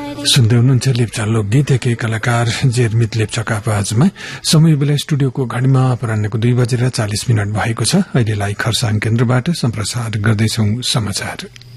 सुन्दै हुनुहुन्छ लेप्चा लोकगीत एकै कलाकार जेरमित लेप्चाका आवाजमा। समय बेला स्टुडियोको घड़ीमा अपराह्नको 2:40 भएको छ। अहिलेलाई खरसाङ केन्द्रबाट सम्प्रसार गर्दैछौ समाचार।